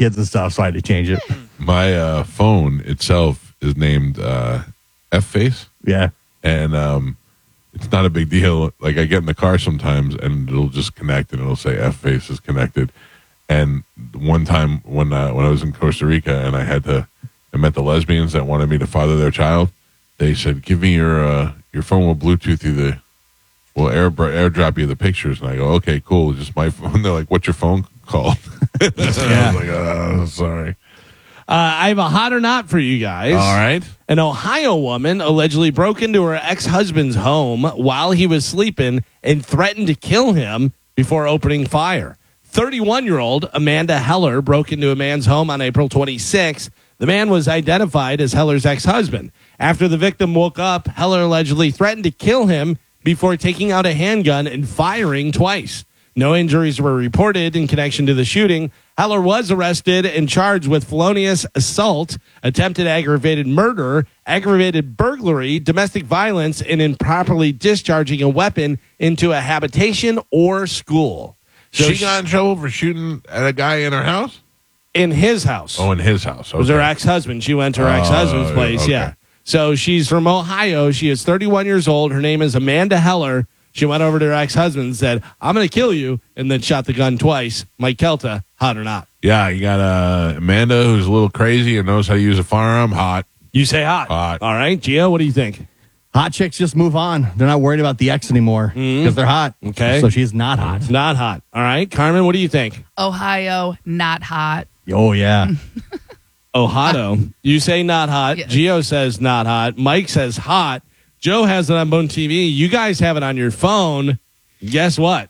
kids and stuff, so I had to change it. My phone itself is named F-Face. Yeah. And it's not a big deal. Like, I get in the car sometimes, and it'll just connect, and it'll say F-Face is connected. And one time when I was in Costa Rica, and I met the lesbians that wanted me to father their child, they said, give me your phone will Bluetooth you we'll airdrop you the pictures. And I go, okay, cool, just my phone. They're like, what's your phone called? I was like, oh, sorry. I have a hot or not for you guys. All right. An Ohio woman allegedly broke into her ex-husband's home while he was sleeping and threatened to kill him before opening fire. 31-year-old Amanda Heller broke into a man's home on April 26th. The man was identified as Heller's ex-husband. After the victim woke up, Heller allegedly threatened to kill him before taking out a handgun and firing twice. No injuries were reported in connection to the shooting. Heller was arrested and charged with felonious assault, attempted aggravated murder, aggravated burglary, domestic violence, and improperly discharging a weapon into a habitation or school. So she got in trouble for shooting at a guy in her house? In his house. Oh, in his house. Okay. It was her ex-husband. She went to her ex-husband's place, okay. yeah. So she's from Ohio. She is 31 years old. Her name is Amanda Heller. She went over to her ex-husband and said, I'm going to kill you, and then shot the gun twice. Mike Kelta, hot or not? Yeah, you got Amanda, who's a little crazy and knows how to use a firearm. Hot. You say hot. Hot. All right. Gio, what do you think? Hot chicks just move on. They're not worried about the ex anymore because they're hot. Okay. So she's not hot. Not hot. All right. Carmen, what do you think? Ohio, not hot. Oh, yeah. Ohio. You say not hot. Yes. Gio says not hot. Mike says hot. Joe has it on Bone TV. You guys have it on your phone. Guess what?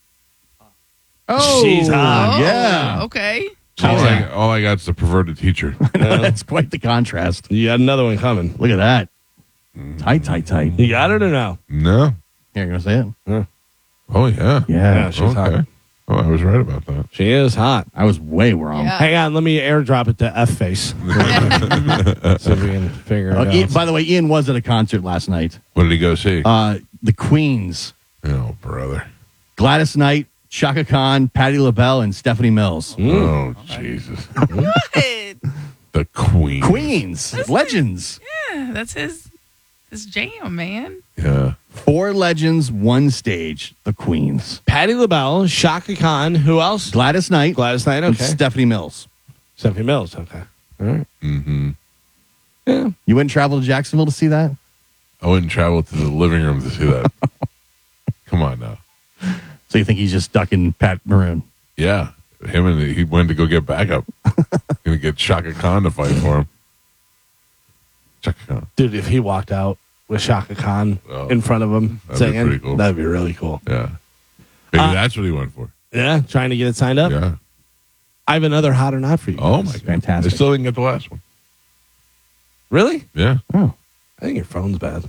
Oh, she's hot. Yeah. Okay. All I got is the perverted teacher. That's quite the contrast. You got another one coming. Look at that. Tight. You got it or no? No. Here, you going to say it? Oh, yeah. Yeah. she's hot. Oh, I was right about that. She is hot. I was way wrong. Yeah. Hang on, let me airdrop it to F-Face. See if we can figure it out. By the way, Ian was at a concert last night. What did he go see? The Queens. Oh, brother. Gladys Knight, Chaka Khan, Patti LaBelle, and Stephanie Mills. Oh, Jesus. Good. The Queen. Queens. Legends. Yeah, that's his jam, man. Yeah. 4 legends, 1 stage. The Queens. Patti LaBelle, Shaka Khan, who else? Gladys Knight. Gladys Knight, and okay. Stephanie Mills. Stephanie Mills, okay. All right. Mm-hmm. Yeah. You wouldn't travel to Jacksonville to see that? I wouldn't travel to the living room to see that. Come on now. So you think he's just stuck in Pat Maroon? Yeah. He went to go get backup. Gonna get Shaka Khan to fight for him. Shaka Khan. Dude, if he walked out with Shaka Khan Oh, in front of him that'd be singing, pretty cool. that'd be really cool. Yeah. Maybe that's what he went for. Yeah, trying to get it signed up. Yeah. I have another hot or not for you. Oh, guys. my God. Fantastic. I still didn't get the last one. Really? Yeah. Oh. I think your phone's bad.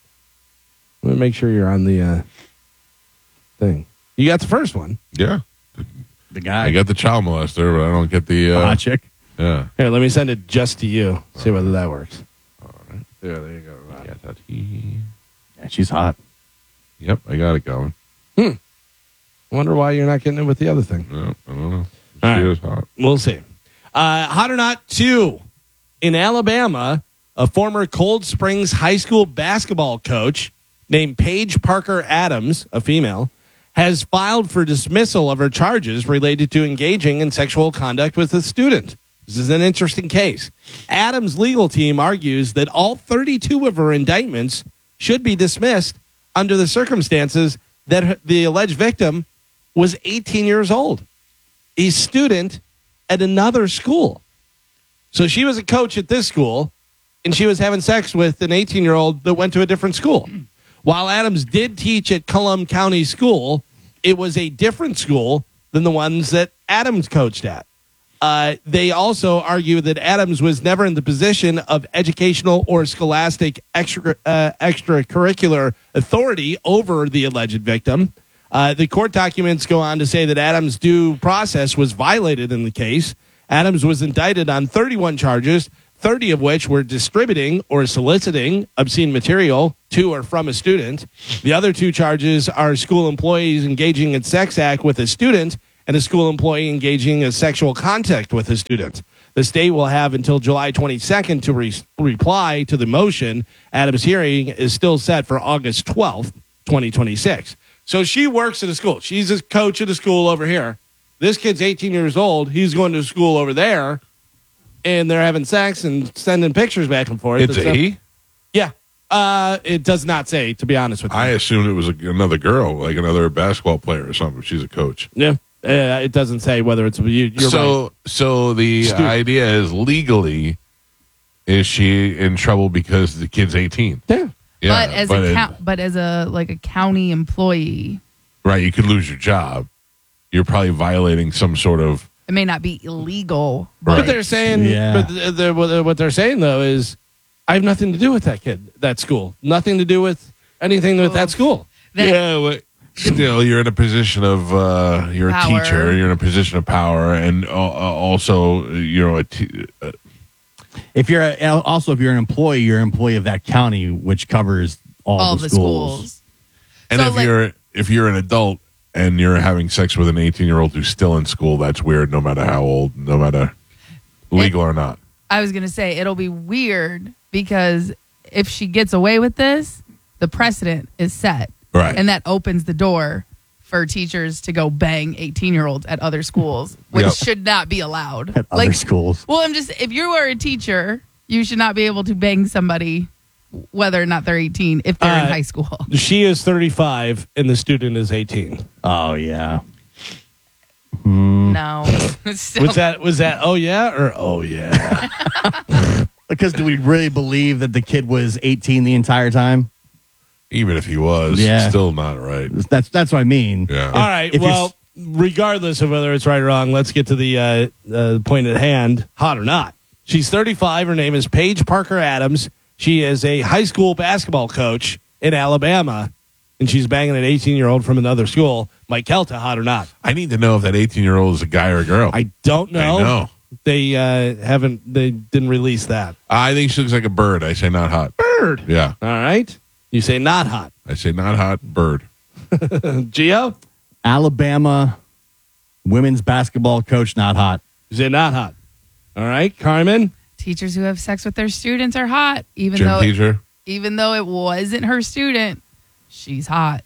Let me make sure you're on the thing. You got the first one. Yeah. The guy. I got the child molester, but I don't get the... hot chick. Yeah. Here, let me send it just to you. See whether that works. All right. There you go. I got that. Yeah, she's hot. Yep, I got it going. Wonder why you're not getting it with the other thing. No, I don't know. She All right. is hot. We'll see. Hot or not 2. In Alabama, a former Cold Springs High School basketball coach named Paige Parker Adams, a female, has filed for dismissal of her charges related to engaging in sexual conduct with a student. This is an interesting case. Adams' legal team argues that all 32 of her indictments should be dismissed under the circumstances that the alleged victim was 18 years old, a student at another school. So she was a coach at this school, and she was having sex with an 18-year-old that went to a different school. While Adams did teach at Cullum County School, it was a different school than the ones that Adams coached at. They also argue that Adams was never in the position of educational or scholastic extracurricular authority over the alleged victim. The court documents go on to say that Adams' due process was violated in the case. Adams was indicted on 31 charges, 30 of which were distributing or soliciting obscene material to or from a student. The other 2 charges are school employees engaging in sex act with a student and a school employee engaging in sexual contact with a student. The state will have until July 22nd to reply to the motion. Adams' hearing is still set for August 12th, 2026. So she works at a school. She's a coach at a school over here. This kid's 18 years old. He's going to school over there, and they're having sex and sending pictures back and forth. It's a he? Yeah. It does not say, to be honest with you. I assumed it was another girl, like another basketball player or something. She's a coach. Yeah. It doesn't say whether it's you're right. So the idea is legally, is she in trouble because the kid's 18? Yeah. Yeah, but as a like a county employee, right, you could lose your job. You're probably violating some sort of. it may not be illegal. But But they're saying, Yeah. what they're saying though is, I have nothing to do with that kid, that school. Nothing to do with anything with that school. that- Yeah, but still, you're in a position of you're a Power. teacher. You're in a position of power, and also If you're if you're an employee, you're an employee of that county, which covers all the schools. schools. and So, if you're an adult and you're having sex with an 18-year-old who's still in school, that's weird. No matter how old, no matter legal or not. I was going to say it'll be weird because if she gets away with this, the precedent is set. Right. And that opens the door for teachers to go bang 18-year-olds at other schools, which Yep. should not be allowed. At other schools. Well, if you are a teacher, you should not be able to bang somebody whether or not they're 18 if they're in high school. She is 35 and the student is 18. Oh, yeah. No. It's still- Was that oh yeah or oh yeah? Because do we really believe that the kid was 18 the entire time? Even if he was, Yeah. still not right. That's what I mean. Yeah. All right. if you're Well, regardless of whether it's right or wrong, let's get to the point at hand. Hot or not. She's 35. Her name is Paige Parker Adams. She is a high school basketball coach in Alabama, and she's banging an 18-year-old from another school. Mike Kelta, hot or not? I need to know if that 18-year-old is a guy or a girl. I don't know. I know. They They didn't release that. I think she looks like a bird. I say not hot. Bird. Yeah. All right. You say not hot. I say not hot, bird. Gio? Alabama women's basketball coach, not hot. You say not hot. All right. Carmen? Teachers who have sex with their students are hot, Gym teacher. even though it wasn't her student. She's hot.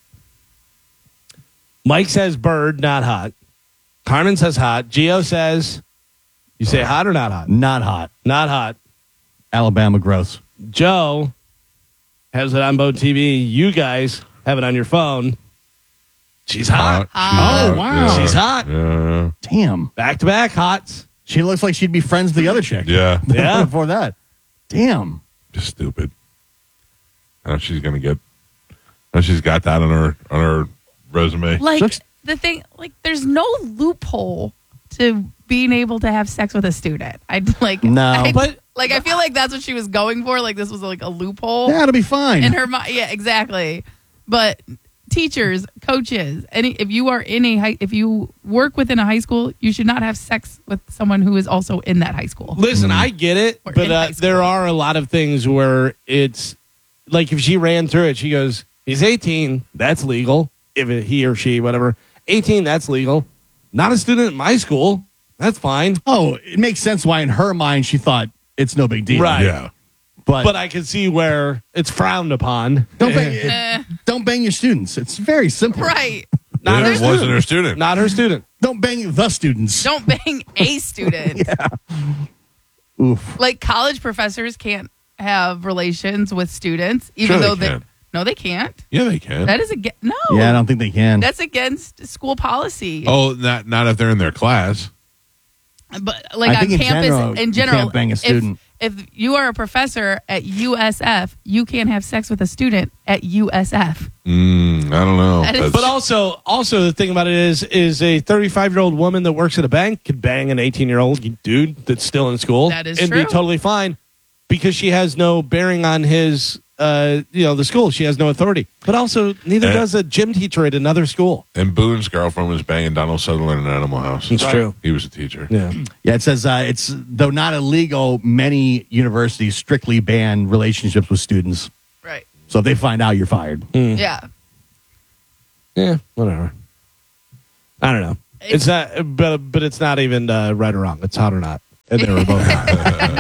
Mike says bird, not hot. Carmen says hot. Gio says, you say hot or not hot? Not hot. Not hot. Alabama gross. Joe has it on Boat TV. You guys have it on your phone. She's hot. Oh, wow. She's hot. Yeah. Damn. Back to back hots. She looks like she'd be friends with the other chick. Yeah. Yeah. Before that. Damn. Just stupid. Now she's gonna get. Now she's got that on her resume. Like Looks- the thing, like there's no loophole to being able to have sex with a student. No. But- I feel like that's what she was going for. Like this was like a loophole Yeah, it'll be fine. in her mind. Yeah, exactly. But teachers, coaches, if you are if you work within a high school, you should not have sex with someone who is also in that high school. Listen, I get it, Or but in high school. there are a lot of things where it's like if she ran through it, she goes, he's 18, that's legal. If he or she, whatever, 18, that's legal. Not a student at my school, that's fine. Oh, it makes sense why in her mind she thought it's no big deal. Right. Yeah. But I can see where it's frowned upon. don't bang your students. It's very simple. Right. Not her It wasn't student. her student. Not her student. Don't bang the students. Don't bang a student. Oof. Like college professors can't have relations with students, even Sure they though they can. no, they can't. Yeah, they can. That is no. Yeah, I don't think they can. That's against school policy. Oh, not if they're in their class. But like I on think in campus, general, in you general, can't bang a student. If you are a professor at USF, you can't have sex with a student at USF. I don't know. That is- But also the thing about it is a 35-year-old woman that works at a bank could bang an 18-year-old dude that's still in school. That is and true. be totally fine because she has no bearing on his the school. She has no authority. But also neither Yeah. does a gym teacher at another school. And Boone's girlfriend was banging Donald Sutherland in Animal House. It's true. He was a teacher. Yeah. Yeah, it says it's though not illegal, many universities strictly ban relationships with students. Right. So if they find out, you're fired. Yeah. Yeah, whatever. I don't know. It's not, but it's not even right or wrong. It's hot or not. And they were both hot.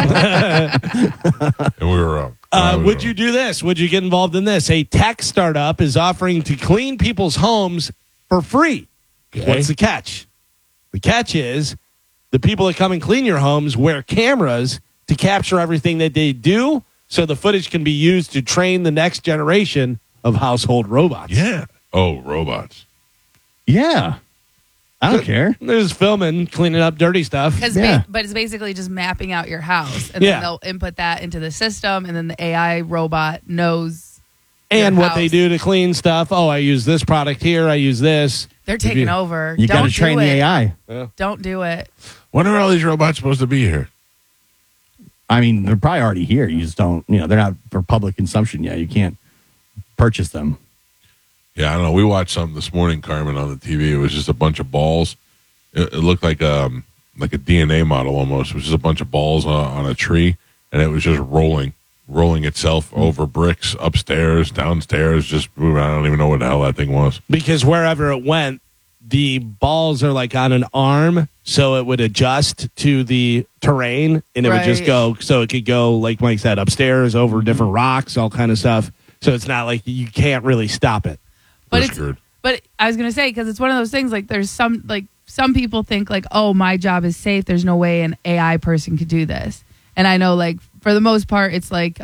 And we were wrong. Would you do this? Would you get involved in this? A tech startup is offering to clean people's homes for free. Okay. What's the catch? The catch is the people that come and clean your homes wear cameras to capture everything that they do, so the footage can be used to train the next generation of household robots. Yeah. Oh, robots. Yeah. I don't care. There's filming, cleaning up dirty stuff. Yeah. But it's basically just mapping out your house, and Yeah. then they'll input that into the system, and then the AI robot knows. And your what they house. do to clean stuff. Oh, I use this product here. I use this. They're taking over. You got Don't to train do the it. AI. Don't do it. When are all these robots supposed to be here? I mean, they're probably already here. You just don't, they're not for public consumption yet. You can't purchase them. Yeah, I don't know. We watched something this morning, Carmen, on the TV. It was just a bunch of balls. It looked like a DNA model almost. It was just a bunch of balls on a tree, and it was just rolling itself over bricks, upstairs, downstairs, just moving. I don't even know what the hell that thing was. Because wherever it went, the balls are like on an arm, so it would adjust to the terrain, and it would just Right. go. So it could go, like Mike said, upstairs over different rocks, all kind of stuff. So it's not like you can't really stop it. But We're it's. screwed. But I was gonna say, because it's one of those things. Like there's some people think like, oh, my job is safe. There's no way an AI person could do this. And I know, like for the most part, it's like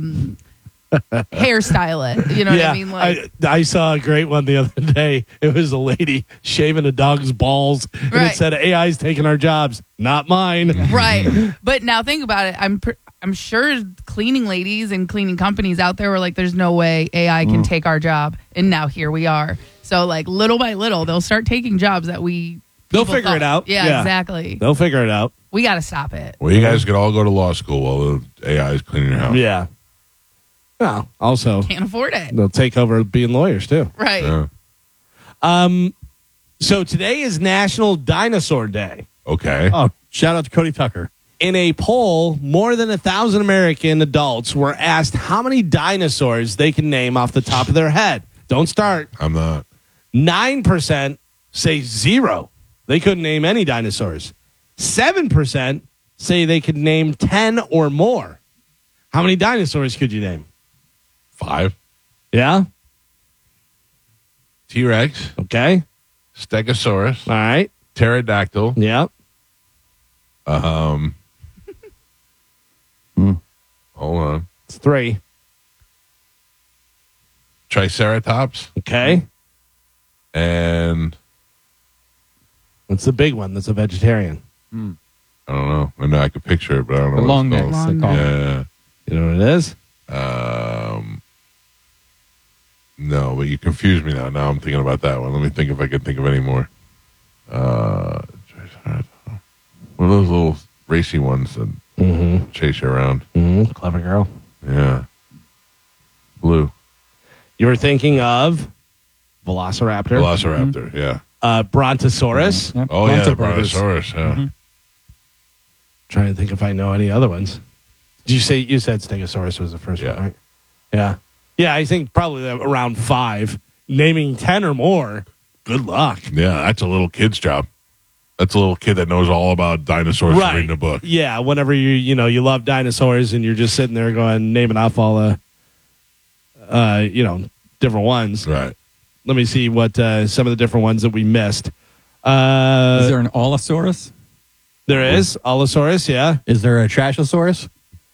hairstyle it. You know what I mean? Like I saw a great one the other day. It was a lady shaving a dog's balls, and it Right. said, "AI's taking our jobs, not mine." right. But now think about it. I'm sure cleaning ladies and cleaning companies out there were like, there's no way AI can take our job. And now here we are. So like little by little, they'll start taking jobs that They'll people figure thought- it out. Yeah, exactly. They'll figure it out. We got to stop it. Well, you guys could all go to law school while the AI is cleaning your house. Yeah. Well, also Can't afford it. they'll take over being lawyers too. Right. Yeah. So today is National Dinosaur Day. Okay. Oh, shout out to Cody Tucker. In a poll, more than 1,000 American adults were asked how many dinosaurs they can name off the top of their head. Don't start. I'm not. 9% say zero. They couldn't name any dinosaurs. 7% say they could name 10 or more. How many dinosaurs could you name? 5. Yeah? T-Rex, Okay. Stegosaurus, All right. Pterodactyl, Yeah. hold on, It's 3. Triceratops, Okay. and What's the big one that's a vegetarian? I don't know. I know I could picture it, but I don't know. The what long it's necks. called. they call them. Yeah. You know what it is? No, but you confused me now. Now I'm thinking about that one. Let me think if I can think of any more. Triceratops. One of those little racy ones that chase you around. Clever girl. Yeah. Blue. You were thinking of Velociraptor, Velociraptor. Yeah. Brontosaurus. Yep. Oh, yeah. Bronto The Brothers. Brontosaurus. Yeah. Trying to think if I know any other ones. Did you said Stegosaurus was the first Yeah. one, right? Yeah. Yeah, I think probably around 5. Naming 10 or more, good luck. Yeah. That's a little kid's job. That's a little kid that knows all about dinosaurs from reading a book. Yeah, whenever you love dinosaurs and you're just sitting there going naming off all the different ones. Right. Let me see what some of the different ones that we missed. Is there an Allosaurus? There is Allosaurus, yeah. Is there a Trashosaurus?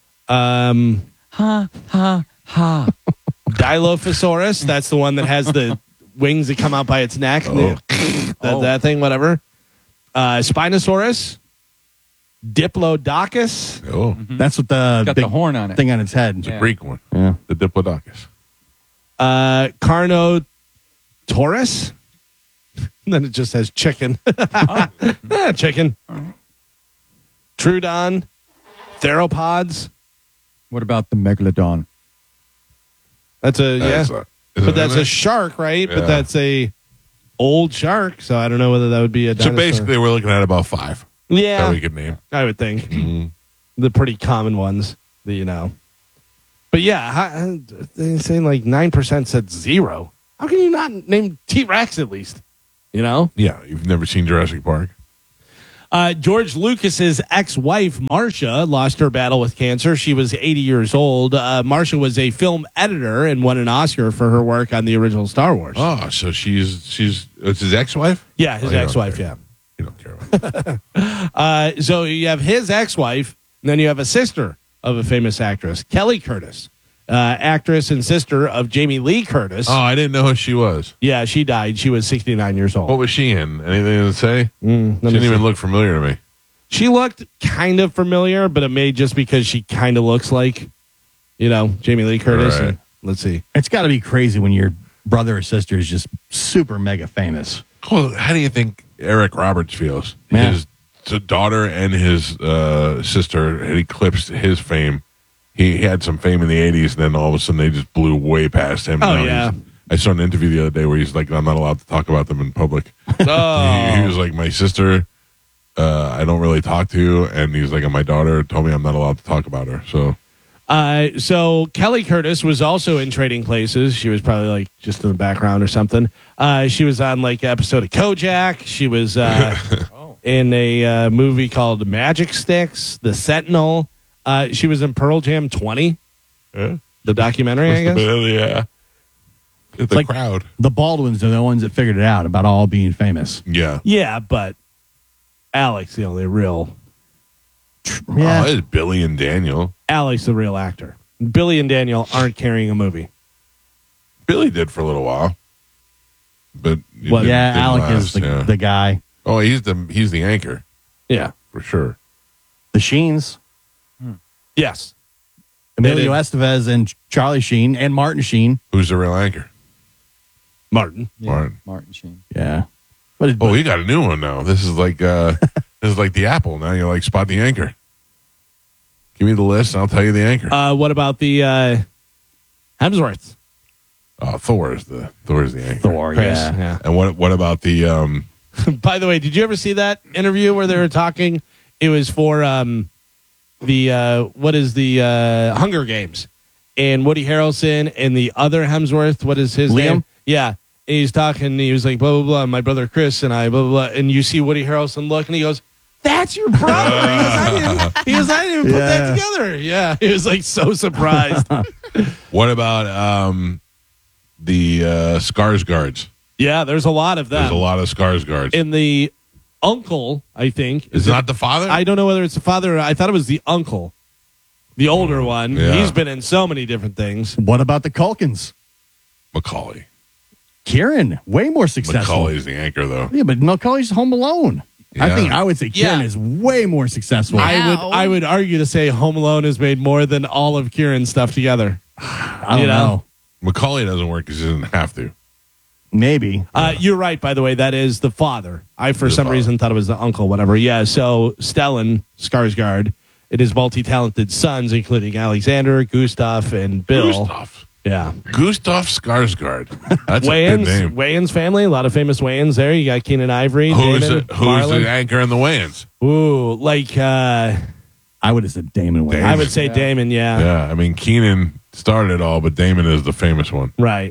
Dilophosaurus, that's the one that has the wings that come out by its neck. That thing, whatever. Spinosaurus. Diplodocus. Oh, That's what the Got big the horn on it. thing on its head. it's a Yeah. Greek one. Yeah. The Diplodocus. Carnotaurus. Then it just says chicken. Chicken. Troodon. Theropods. What about the Megalodon? That's a Is but it that's in a there? shark, right? Yeah. But that's a old shark, so I don't know whether that would be a So dinosaur. basically, we're looking at about 5 that yeah, we could name. I would think Mhm. the pretty common ones that you know. But yeah, they're saying like 9% said 0. How can you not name T-Rex at least? You know? Yeah, you've never seen Jurassic Park. George Lucas's ex-wife, Marcia, lost her battle with cancer. She was 80 years old. Marcia was a film editor and won an Oscar for her work on the original Star Wars. Oh, so she's it's his ex-wife? Yeah, his Oh, you don't ex-wife, care. yeah. You don't care about that. So you have his ex-wife, and then you have a sister of a famous actress, Kelly Curtis, actress and sister of Jamie Lee Curtis. Oh, I didn't know who she was. Yeah, she died. She was 69 years old. What was she in? Anything to say? Let me She didn't even see. look familiar to me. She looked kind of familiar, but it may just because she kind of looks like, Jamie Lee Curtis. Right. And let's see. It's got to be crazy when your brother or sister is just super mega famous. Well, how do you think Eric Roberts feels? Yeah. His daughter and his sister had eclipsed his fame. He had some fame in the 80s, and then all of a sudden they just blew way past him. Oh, Now yeah. I saw an interview the other day where he's like, I'm not allowed to talk about them in public. Oh. He was like, my sister, I don't really talk to, and he's like, and my daughter told me I'm not allowed to talk about her. So So Kelly Curtis was also in Trading Places. She was probably like just in the background or something. She was on like an episode of Kojak. She was in a movie called Magic Sticks, The Sentinel. She was in Pearl Jam 20, the documentary, I guess. yeah, the like- crowd. The Baldwins are the ones that figured it out about all being famous. Yeah. Yeah, but Alex, the only real. Yeah. Oh, it's Billy and Daniel. Alex, the real actor. Billy and Daniel aren't carrying a movie. Billy did for a little while, but it Well, Yeah, didn't Alec last, is the, yeah. the guy. Oh, he's the anchor Yeah. for sure. The Sheens, Yes. Emilio did. Estevez and Charlie Sheen and Martin Sheen. Who's the real anchor? Martin. Yeah, Martin. Sheen. Yeah. But Oh, he got a new one now. This is like this is like the Apple. Now you're like Spot the anchor. Give me the list, and I'll tell you the anchor. What about the Hemsworths? Thor is the anchor. Thor, Chris, yeah. And what about the By the way, did you ever see that interview where they were talking? It was for the Hunger Games, and Woody Harrelson and the other Hemsworth. What is his Liam? name? Yeah, and he's talking. He was like blah blah blah. My brother Chris and I blah blah blah. And you see Woody Harrelson look, and he goes, "That's your brother." He goes, "I didn't even put that together." Yeah, he was like so surprised. what about the Skarsgårds? Yeah, there's a lot of them. There's a lot of Skarsgårds. And the uncle, I think, Is it not the father? I don't know whether it's the father or I thought it was the uncle, the older one. Yeah. He's been in so many different things. What about the Culkins? Macaulay. Kieran, way more successful. Macaulay's the anchor, though. Yeah, but Macaulay's Home Alone. Yeah. I would say Kieran Yeah. is way more successful. Wow. I would argue to say Home Alone has made more than all of Kieran's stuff together. I don't you know. know. Macaulay doesn't work because he doesn't have to. Maybe. You're right, by the way. That is the father. I, for The some father. reason, thought it was the uncle, whatever. Yeah, so Stellan Skarsgård, it is multi-talented sons, including Alexander, Gustav, and Bill. Gustav. Yeah. Gustav Skarsgård. That's a Wayans, good name. Wayans family, a lot of famous Wayans there. You got Keenan Ivory, Who's Damon, the anchor in the Wayans? Ooh, like I would have said Damon Wayans. I would say Damon, yeah. Yeah, I mean Keenan started it all, but Damon is the famous one. Right.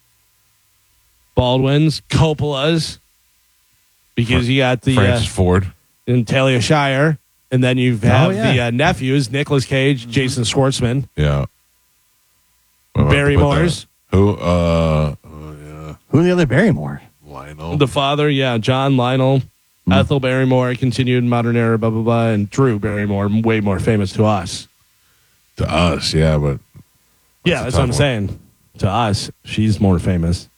Baldwin's, Coppola's, because you got the Francis Ford. in Talia Shire, and then you have yeah. the nephews, Nicolas Cage, Jason Schwartzman, Yeah. What about Barrymore's, Who? Who are the other Barrymore? Lionel. the father, yeah, John Lionel, Ethel Barrymore, continued modern era, blah blah blah, and Drew Barrymore, way more famous to us. To us, yeah, but Yeah, a that's what I'm tough one. saying. To us, she's more famous.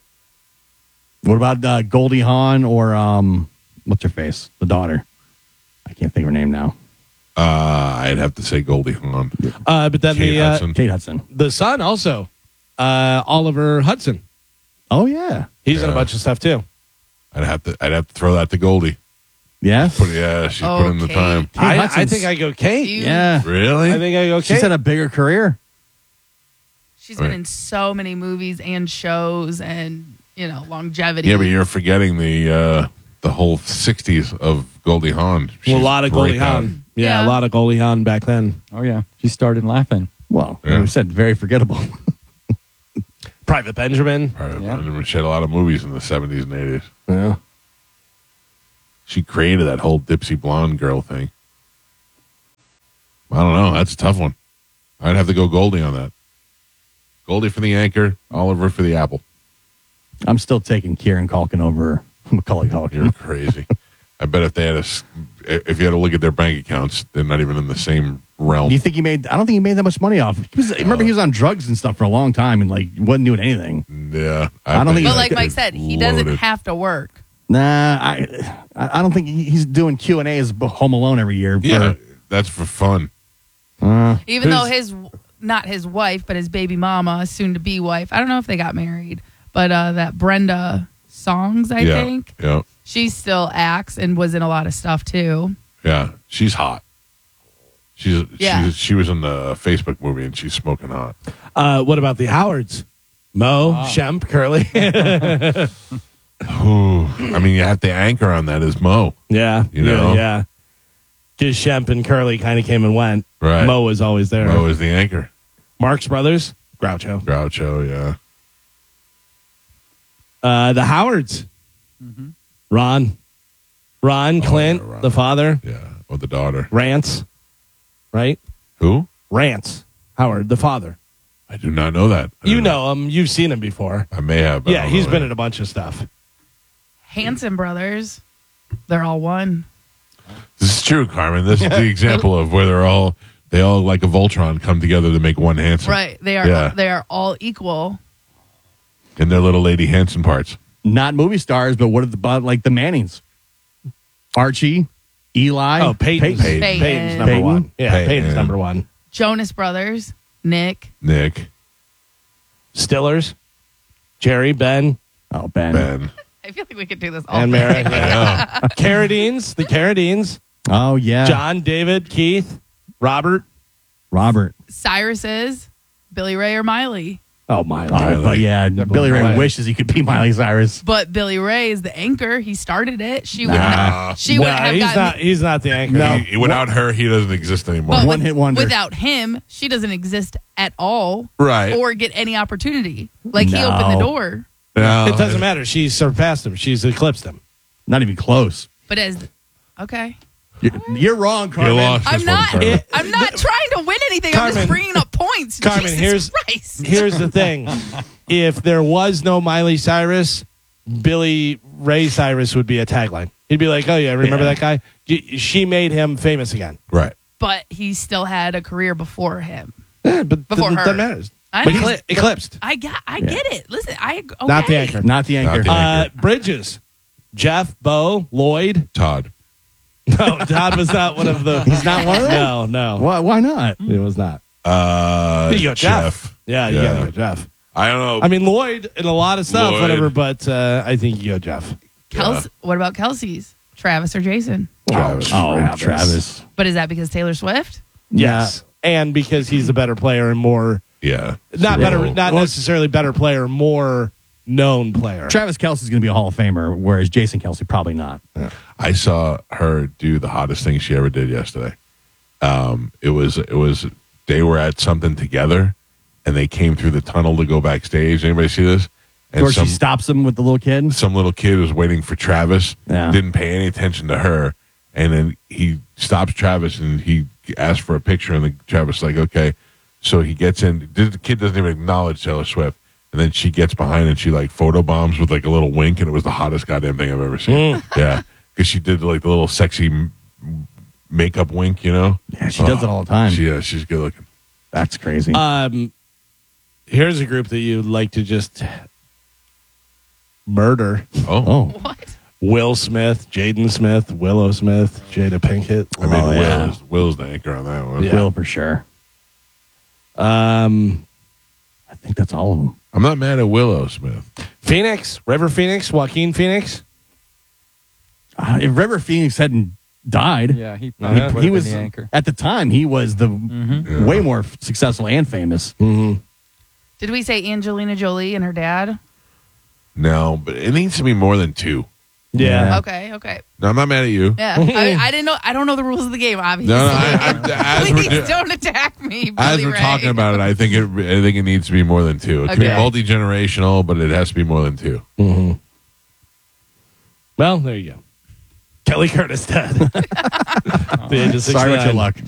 What about Goldie Hawn or what's her face? The daughter. I can't think of her name now. I'd have to say Goldie Hawn. But then Kate the Hudson. Kate Hudson. the son also, Oliver Hudson. Oh yeah. He's in a Yeah. bunch of stuff too. I'd have to throw that to Goldie. Yeah. She's put in the Okay. time. Kate I Hudson's- think I go Kate. Yeah. Really? I think I go Kate. She's had a bigger career. She's been Right. in so many movies and shows and, longevity. Yeah, but you're forgetting the whole '60s of Goldie Hawn. Well, a lot of Goldie breakout. Hawn. Yeah, Yeah. a lot of Goldie Hawn back then. Oh, yeah. She started laughing. Well, Yeah. we said very forgettable. Private Benjamin. She had a lot of movies in the 70s and 80s. Yeah. She created that whole Dipsy Blonde girl thing. I don't know. That's a tough one. I'd have to go Goldie on that. Goldie for the anchor, Oliver for the apple. I'm still taking Kieran Culkin over Macaulay You're Culkin. crazy. I bet if you had to look at their bank accounts, they're not even in the same realm. Do you think I don't think he made that much money off. Remember, he was on drugs and stuff for a long time and like wasn't doing anything. Yeah. I don't think But he's like Mike said, he doesn't have to work. Nah, I don't think he's doing Q&A as Home Alone every year. Yeah, that's for fun. Even though not his wife, but his baby mama, soon to be wife. I don't know if they got married, but that Brenda Songs, I think. Yeah. She still acts and was in a lot of stuff too. Yeah. She's hot. She was in the Facebook movie and she's smoking hot. What about the Howards? Mo, Shemp, Curly. Ooh, I mean, you have to anchor on that as Mo. Yeah. You know? Yeah. Because Shemp and Curly kind of came and went. Right. Mo was always there. Mo is the anchor. Marx Brothers, Groucho. Groucho, yeah. The Howards. Ron, Clint, Ron. the father. Yeah. Or the daughter. Rance, right? Who? Rance, Howard, the father. I do not know that. You know him. You've seen him before. I may have. But I Yeah, don't he's know been that. in a bunch of stuff. Hanson brothers, they're all one. This is true, Carmen. This is the example of where they all like a Voltron come together to make one Hanson. Right. They are. Yeah. They are all equal. In their little lady Hanson parts. Not movie stars, but what about like the Mannings? Archie, Eli. Oh, Peyton's Peyton. number Peyton. one. Yeah, Peyton. Peyton's number one. Jonas brothers, Nick. Nick. Stillers, Jerry, Ben, Oh, Ben. Ben. I feel like we could do this all and day. Mary. Yeah. Carradines, the Carradines. Oh, yeah. John, David, Keith, Robert. Robert. Cyrus's, Billy Ray or Miley. Oh, my Oh, but yeah, Billy Ray Miley. wishes he could be Miley Cyrus. But Billy Ray is the anchor. He started it. She would Nah. have, she would have gotten. He's not the anchor. No. Without her, he doesn't exist anymore. But One-hit wonder. Without him, she doesn't exist at all. Right. Or get any opportunity. Like he No. opened the door. No. It doesn't matter. She's surpassed him. She's eclipsed him. Not even close. But okay. You're wrong, Carmen. You lost I'm this one, not. Carmen. I'm not trying to win anything. I'm Carmen. just bringing up points. Carmen, Jesus Christ. here's the thing. If there was no Miley Cyrus, Billy Ray Cyrus would be a tagline. He'd be like, oh, yeah, remember that guy? She made him famous again. Right. But he still had a career before him. Yeah, but Before her. that matters. I But know. eclipsed. I get it. Listen, okay. Not the anchor. Not the anchor. Not the anchor. Bridges. Jeff, Bo, Lloyd. Todd. No, Todd was not one of the. He's not one of them? No. Why not? It was not. You go Jeff. Yeah, you gotta go Jeff. I don't know. I mean, Lloyd in a lot of stuff, Lloyd. whatever, but I think you go Jeff. What about Kelsey's? Travis or Jason? Travis. Travis. But is that because Taylor Swift? Yes. And because he's a better player and more. Yeah. Not So- better, not necessarily better player, more known player. Travis Kelce's going to be a Hall of Famer, whereas Jason Kelce probably not. I saw her do the hottest thing she ever did yesterday. It was they were at something together, and they came through the tunnel to go backstage. Anybody see this? And Or she stops him with the little kid. some little kid was waiting for Travis. Yeah. Didn't pay any attention to her, and then he stops Travis and he asks for a picture, and Travis is like, okay. So he gets in. The kid doesn't even acknowledge Taylor Swift, and then she gets behind and she like photobombs with like a little wink, and it was the hottest goddamn thing I've ever seen. Yeah, because she did like the little sexy makeup wink, you know. Yeah, she does it all the time. She's good looking. That's crazy. Here's a group that you'd like to just murder. Oh, What? Will Smith, Jaden Smith, Willow Smith, Jada Pinkett. I mean, Oh, yeah. Will's the anchor on that one. Yeah. Will for sure. I think that's all of them. I'm not mad at Willow Smith. Phoenix, River Phoenix, Joaquin Phoenix. If River Phoenix hadn't died, Yeah, he he was the anchor. at the time he was the way more successful and famous. Did we say Angelina Jolie and her dad? No, but it needs to be more than two. Yeah. Okay. No, I'm not mad at you. Yeah. I didn't know. I don't know the rules of the game, obviously. No, as we're Please don't attack me. As Billy we're Ray. talking about it, I think it needs to be more than 2. It can be Okay. multi-generational, but it has to be more than 2. Well, there you go. Kelly Curtis dead. The age of Sorry with your 69. luck.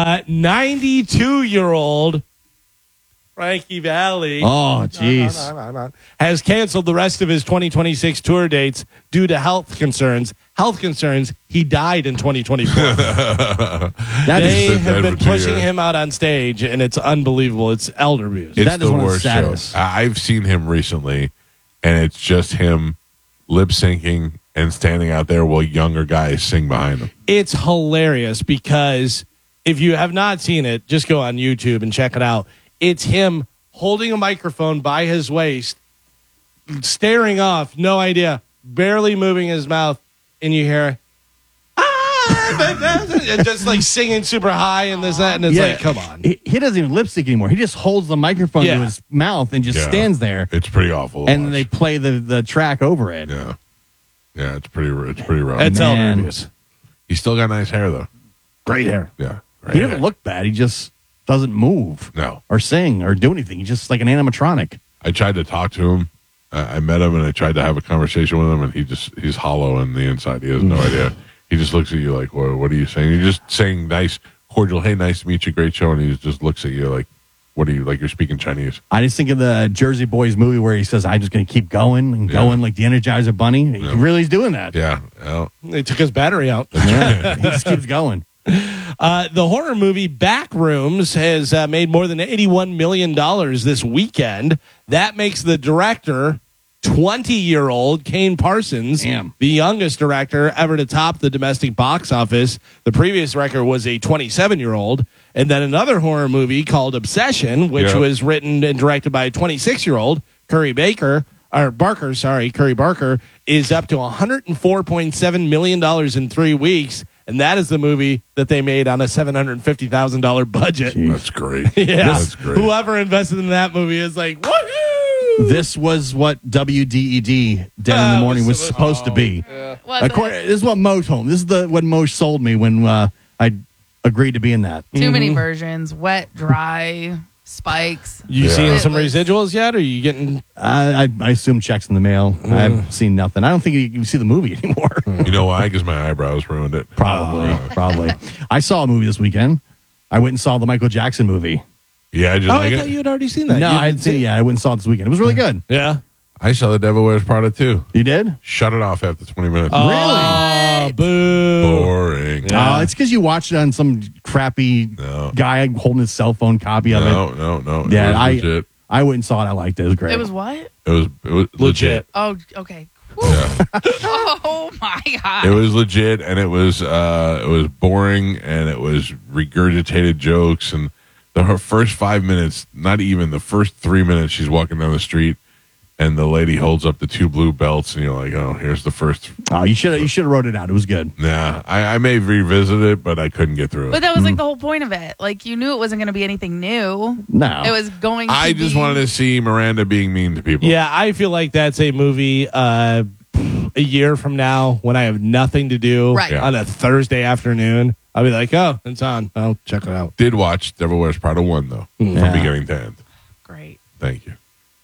92-year-old Frankie Valli Oh, jeez. has canceled the rest of his 2026 tour dates due to health concerns. He died in 2024. That They is, Sit have dead been for 2 pushing years. him out on stage, and it's unbelievable. It's elder abuse. It's That is the one of the worst show. saddest. I've seen him recently, and it's just him lip syncing and standing out there while younger guys sing behind him. It's hilarious because if you have not seen it, just go on YouTube and check it out. It's him holding a microphone by his waist, staring off, no idea, barely moving his mouth, and you hear, and just like singing super high and this, that, and it's like, come on. He doesn't even lip sync anymore. He just holds the microphone Yeah. to his mouth and just Yeah. stands there. It's pretty awful. to And watch. they play the track over it. yeah, it's pretty rough. It's elder Man. abuse. He's still got nice hair though. Great hair. Yeah, right. He doesn't look bad. He just doesn't move No, or sing or do anything. He's just like an animatronic. I tried to talk to him. I met him and I tried to have a conversation with him, and he's hollow on the inside. He has no idea. He just looks at you like, what are you saying? You're just saying nice, cordial, hey, nice to meet you, great show, and he just looks at you like, what are you, like you're speaking Chinese? I just think of the Jersey Boys movie where he says, I'm just going to keep going and Yeah. going like the Energizer Bunny. He really is doing that. Yeah, well, They took his battery out. Yeah. He just keeps going. The horror movie Backrooms has made more than $81 million this weekend. That makes the director 20-year-old Kane Parsons, Damn. the youngest director ever to top the domestic box office. The previous record was a 27-year-old. And then another horror movie called Obsession, which Yeah. was written and directed by a 26-year-old, Curry Barker, is up to $104.7 million in 3 weeks. And that is the movie that they made on a $750,000 budget. that's great. Yeah. That's great. Whoever invested in that movie is like, woohoo! This was what WDED Dead in the Morning was supposed to be. What the- This is what Mo told me. This is what Mo sold me when I agreed to be in that. Too many versions. Wet, dry, spikes. You Yeah. seeing some It was- residuals yet? Or are you getting. I assume checks in the mail. I've seen nothing. I don't think you can see the movie anymore. You know why? Because my eyebrows ruined it. Probably. I saw a movie this weekend. I went and saw the Michael Jackson movie. Yeah, I just Oh, like I thought it. you had already seen that. No, You I didn't see it yet. I went and saw it this weekend. It was really good. Yeah. I saw The Devil Wears Prada too. You did? Shut it off after 20 minutes. Oh, boo. Boring. Yeah. It's because you watched it on some crappy No. guy holding his cell phone copy of it. No. It Yeah, was legit. I went and saw it. I liked it. It was great. It was what? It was legit. Oh, okay. Yeah. Oh my god. It was legit, and it was boring, and it was regurgitated jokes, and her first 5 minutes, not even the first 3 minutes, she's walking down the street, and the lady holds up the 2 blue belts, and you're like, oh, here's the first. Oh, you should have wrote it out. It was good. Nah, I may revisit it, but I couldn't get through But it. that was like the whole point of it. Like you knew it wasn't going to be anything new. No. It was going to I just be- wanted to see Miranda being mean to people. Yeah, I feel like that's a movie a year from now when I have nothing to do Right. on a Thursday afternoon. I'll be like, oh, it's on. I'll check it out. Did watch Devil Wears Prada 1, though, from Yeah. beginning to end. Great. Thank you.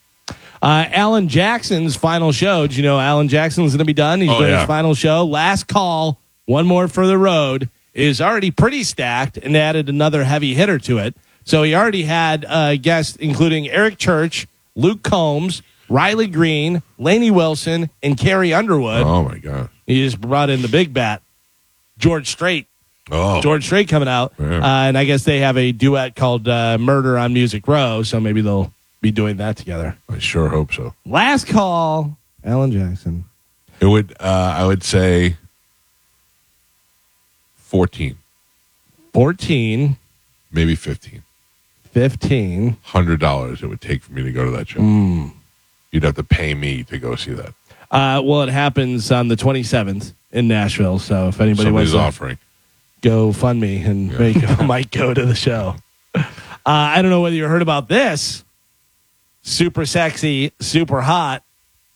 Alan Jackson's final show. Did you know Alan Jackson's going to be done? He's Oh, doing yeah. his final show. Last call, one more for the road, is already pretty stacked and added another heavy hitter to it. So he already had guests including Eric Church, Luke Combs, Riley Green, Lainey Wilson, and Carrie Underwood. Oh, my God. He just brought in the big bat, George Strait. Oh, George Strait coming out. Yeah. And I guess they have a duet called Murder on Music Row, so maybe they'll be doing that together. I sure hope so. Last call, Alan Jackson. It would, I would say 14, 14, maybe 15. 15. $100 it would take for me to go to that show. You'd have to pay me to go see that. Well, it happens on the 27th in Nashville, so if anybody wants Somebody's to offering. go fund me and might go to the show. I don't know whether you heard about this. Super sexy, super hot.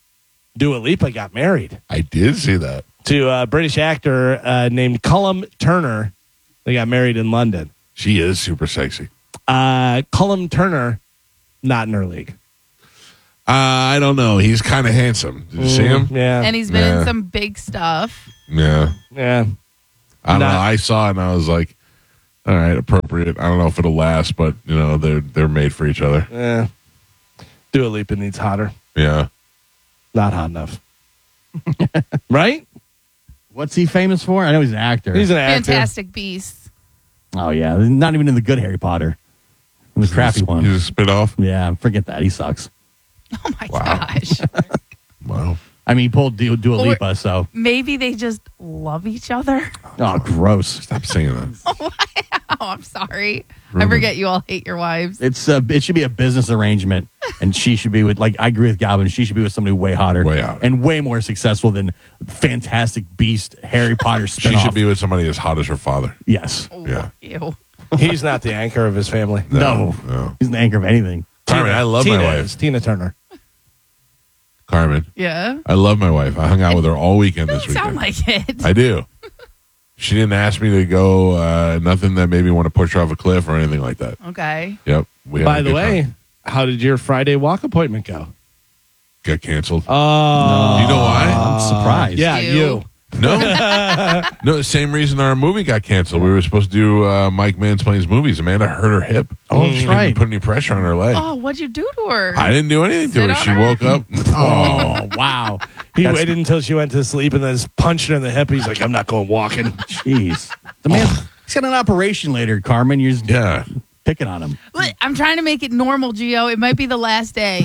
Dua Lipa got married I did see that. to a British actor named Cullum Turner. They got married in London. She is super sexy. Cullum Turner, not in her league. I don't know. He's kind of handsome. Did you see him? Yeah. And he's been Yeah. in some big stuff. Yeah. Yeah. I don't Not- know. I saw it and I was like, all right, appropriate. I don't know if it'll last, but they're made for each other. Yeah. Dua Lipa needs hotter. Yeah. Not hot enough. Right? What's he famous for? I know he's an actor. He's an actor. Fantastic Beasts. Oh yeah, not even in the good Harry Potter. In the crappy one. He's a spinoff. Yeah, forget that. He sucks. Oh my Wow. gosh. Wow. I mean, he pulled Dua Lipa, so Maybe they just love each other. oh, gross. Stop saying that. Oh, I'm sorry. I forget you all hate your wives. It should be a business arrangement, and she should be with I agree with Galvin. She should be with somebody way hotter, Way hotter. and way more successful than Fantastic Beast Harry Potter spinoff. She should be with somebody as hot as her father. Yes. Yeah. Ew. He's not the anchor of his family. No. No. He's the anchor of anything. Carmen, I love Tina my wife. is Tina Turner. Carmen, Yeah. I love my wife. I hung out with her all weekend this Doesn't weekend. sound like it. I do. She didn't ask me to go, nothing that made me want to push her off a cliff or anything like that. Okay. Yep. We had By a the good way, time. how did your Friday walk appointment go? Got canceled. Oh. You know why? I'm surprised. Yeah, Ew. you. No. No, the same reason our movie got canceled. We were supposed to do Mike Mansplains movies. Amanda hurt her hip. Oh, that's She right. didn't put any pressure on her leg. Oh, what'd you do to her? I didn't do anything to Sit her. on She her? woke up. Oh, wow. He That's- waited until she went to sleep and then just punched her in the hip. He's like, I'm not going walking. Jeez. The man, he's got an operation later, Carmen. You're just Yeah. picking on him. Look, I'm trying to make it normal, Gio. It might be the last day.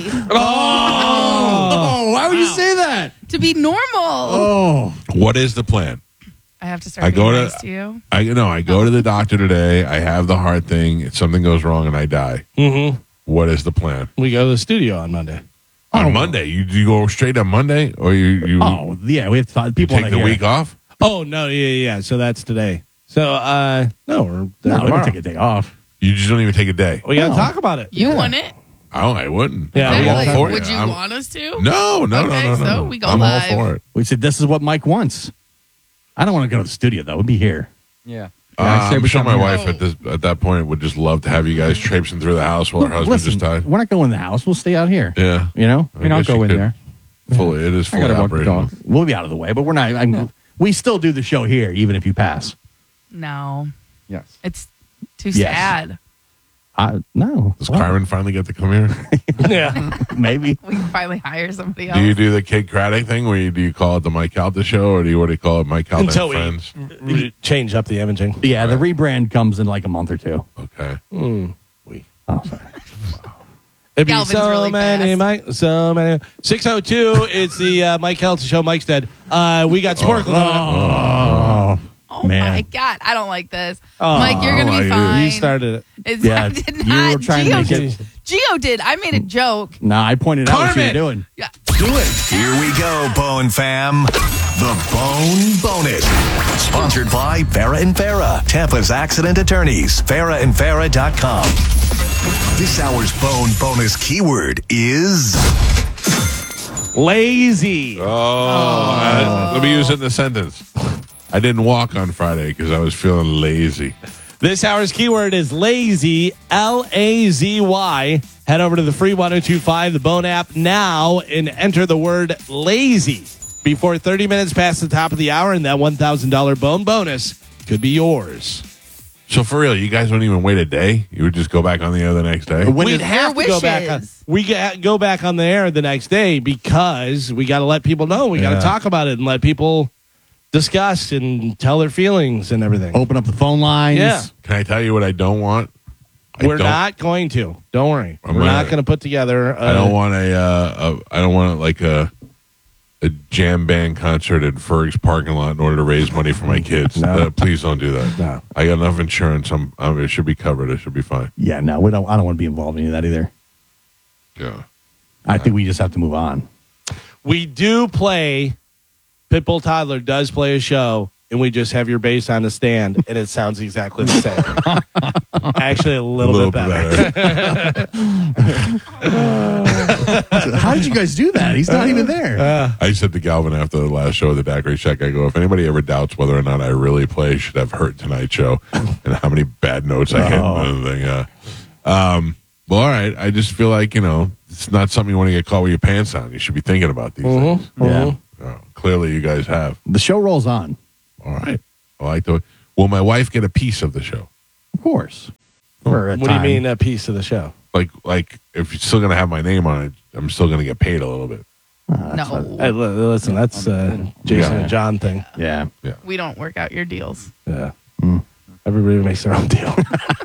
Oh, why would you say that? To be normal. Oh. What is the plan? I have to start I being go to- nice to you. I go to the doctor today. I have the heart thing. If something goes wrong and I die, Mm-hmm. what is the plan? We go to the studio on Monday. On Monday, you go straight on Monday, or you Oh, yeah. We have to talk. People take wanna the hear week it. off? Oh, no. Yeah. So that's today. So, no, we're there No, we tomorrow. don't take a day off. You just don't even take a day. We got to No. talk about it. You want it? Oh, I wouldn't. Yeah, I'm we all gotta- for it. Would you I'm- want us to? No, Okay, no. so we go I'm live. all for it. We said this is what Mike wants. I don't want to go to the studio, though. We'd be here. Yeah. I'm sure my come wife here. at that point would just love to have you guys traipsing through the house while her husband Listen, just died. we're not going in the house. We'll stay out here. Yeah, You know? I mean, I'll guess you go in could. there. Fully, it is I fully gotta walk the operational. dog. We'll be out of the way, but we're not. We still do the show here, even if you pass. No. Yes. It's too Yes. sad. No. Does Well, Carmen finally get to come here? Yeah. maybe. We can finally hire somebody else. Do you do the Kate Craddock thing where do you call it the Mike Calta show, or do you call it Mike Calta Until and we Friends? change up the imaging. Yeah, the rebrand comes in like a month or two. Okay. Oh, sorry. It'd be Galvin's so really many, fast. Mike. So many. 6:02. It's the Mike Kelton show. Mike's dead. We got Sporkle. Oh, Oh man. my God. I don't like this. Mike, you're going to be you- fine. You started it. It's, Yeah, I did you not. were trying to Gio make did. it- Gio did. I made a joke. No, I pointed out what you were Carmen! doing. Yeah. Here we go, Bone fam. The Bone Bonus. Sponsored by Farah and Farah, Tampa's accident attorneys. FarahandFarah.com. This hour's Bone Bonus keyword is Lazy. Let me use it in a sentence. I didn't walk on Friday because I was feeling lazy. This hour's keyword is lazy, Lazy. Head over to the free 1025, the Bone app now, and enter the word lazy before 30 minutes past the top of the hour, and that $1,000 Bone bonus could be yours. So for real, you guys wouldn't even wait a day? You would just go back on the air the next day? When We'd did- have to go back. Go back on the air the next day because we got to let people know. We got to talk about it and let people discuss and tell their feelings and everything. Open up the phone lines. Yeah. Can I tell you what I don't want? We're not going to. Don't worry. I'm We're gonna- not going to put together. I don't want I don't want like a jam band concert at Ferg's parking lot in order to raise money for my kids. No. Please don't do that. No. I got enough insurance. It should be covered. It should be fine. Yeah, no, we don't. I don't want to be involved in any of that either. Yeah. I think we just have to move on. We do play. Pitbull Toddler does play a show, and we just have your bass on the stand, and it sounds exactly the same. Actually, a little bit better. How did you guys do that? He's not even there. I said to Galvin after the last show of the Daiquiri Check, I go, if anybody ever doubts whether or not I really play Should Have Hurt Tonight show and how many bad notes I get and everything. Well, all right. I just feel like, it's not something you want to get caught with your pants on. You should be thinking about these things. Yeah. Clearly, you guys have. The show rolls on. All right. I like the. Will my wife get a piece of the show? Of course. For a What do you time. mean a piece of the show? Like if you're still going to have my name on it, I'm still going to get paid a little bit. No, Hey, listen, that's Jason and John thing. Yeah. we don't work out your deals. Yeah. Everybody makes their own deal.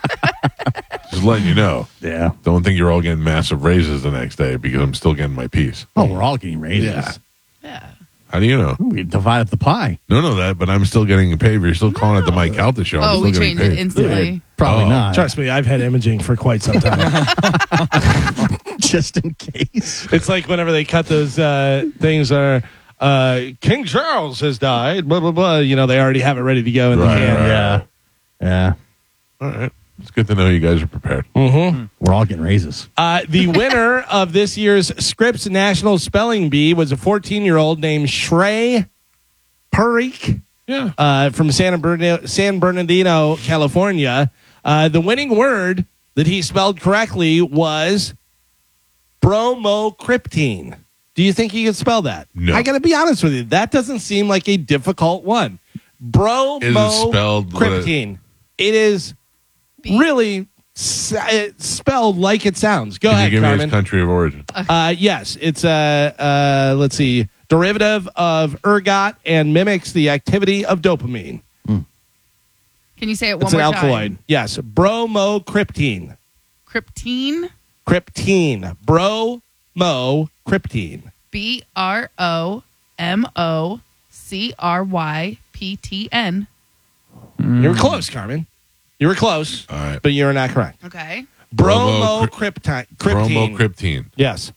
Just letting you know. Yeah. Don't think you're all getting massive raises the next day because I'm still getting my piece. Oh, we're all getting raises. Yeah. Yeah. How do you know? We divide up the pie. No, but I'm still getting paid. You're still calling it the Mike Calta show. I'm Oh, still we getting changed it paid. instantly. Probably Oh. not. Trust me, I've had imaging for quite some time. Just in case. It's like whenever they cut those things are King Charles has died, blah, blah, blah. They already have it ready to go in the Right, can. right. Yeah. Yeah. All right. It's good to know you guys are prepared. We're all getting raises. The winner of this year's Scripps National Spelling Bee was a 14-year-old named Shrey Parikh from San Bernardino, California. The winning word that he spelled correctly was bromocriptine. Do you think he could spell that? No. I got to be honest with you. That doesn't seem like a difficult one. Bromocriptine. It is really spelled like it sounds. Go Can ahead, you give me Carmen. his country of origin? Yes, it's let's see, derivative of ergot and mimics the activity of dopamine. Can you say it one It's an more alkaloid. time? Yes, bromocriptine. Cryptine. Cryptine. Bromocriptine. BROMOCRYPTN. You were close, Carmen. You were close, All right. but you're not correct. Okay. Bromocriptine. Bromocriptine. Yes.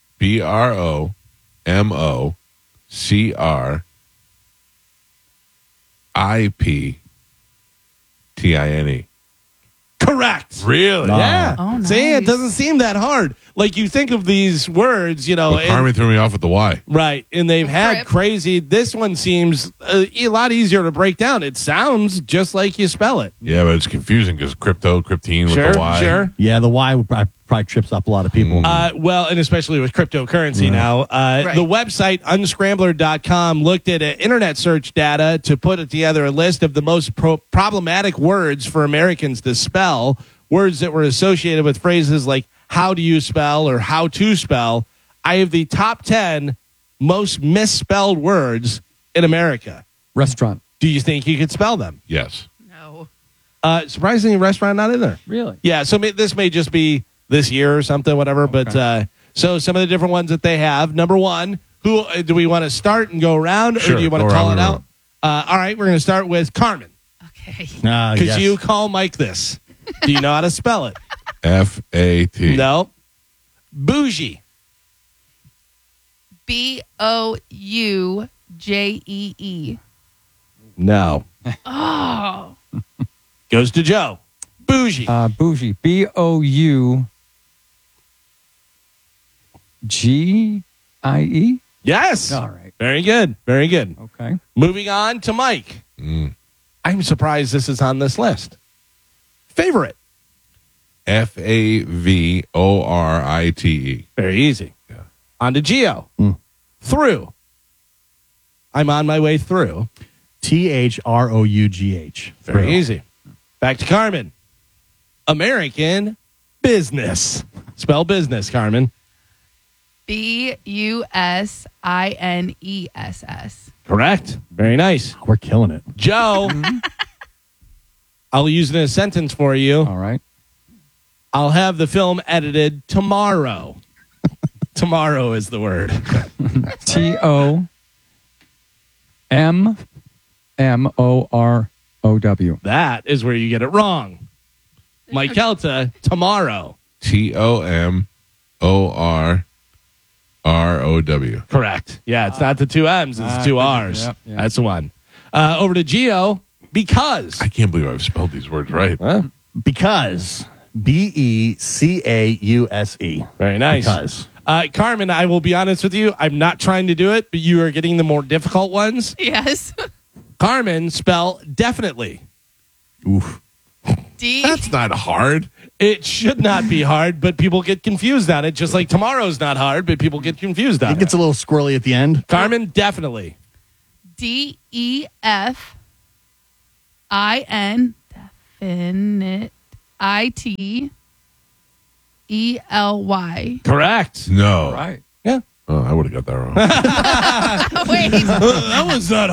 BROMOCRIPTINE. Correct. Really? Yeah. Oh, See, it nice. doesn't seem that hard. Like you think of these words, Well, and- Carmen threw me off with the Y. right, and they've had Crip. crazy. This one seems a lot easier to break down. It sounds just like you spell it. Yeah, but it's confusing because cryptine with the Y. Sure. Yeah, the Y probably trips up a lot of people. Well, and especially with cryptocurrency now. Right. The website unscrambler.com looked at internet search data to put together a list of the most problematic words for Americans to spell, words that were associated with phrases like how do you spell or how to spell. I have the top 10 most misspelled words in America. Restaurant. Do you think you could spell them? Yes. No. Surprisingly, restaurant not in there. Really? Yeah, so this may just be this year or something, whatever. But so some of the different ones that they have. Number one, who do we want to start and go around, Sure, or do you want go to call around it the out? All right, we're going to start with Carmen Okay. because Yes. you call Mike this. Do you know how to spell it? FAT. No. Bougie. BOUJEE. No. Oh. Goes to Joe. Bougie. Bougie. BOUGIE. Yes. All right. Very good. Very good. Okay. Moving on to Mike. I'm surprised this is on this list. Favorite. FAVORITE. Very easy. Yeah. On to Geo. Through. I'm on my way through. THROUGH. Very easy. Back to Carmen. American business. Spell business, Carmen. BUSINESS. Correct. Very nice. We're killing it. Joe. I'll use it in a sentence for you. All right. I'll have the film edited tomorrow. Tomorrow is the word. TOMMOROW. That is where you get it wrong. Mike Kelta, tomorrow. TOMORROW. Correct. Yeah, it's not the two M's, it's two R's. yeah, yeah. That's the one. Over to Geo, because. I can't believe I've spelled these words right. Because. BECAUSE. Very nice. Because. Carmen, I will be honest with you. I'm not trying to do it, but you are getting the more difficult ones. Yes. Carmen, spell definitely. Oof. D. That's not hard. It should not be hard, but people get confused on it. Just like tomorrow's not hard, but people get confused on It gets a little squirrely at the end. Carmen, definitely. DEFIN. Definite. ITELY. Correct. No. Right. Yeah. Oh, I would have got that wrong. Wait. That was not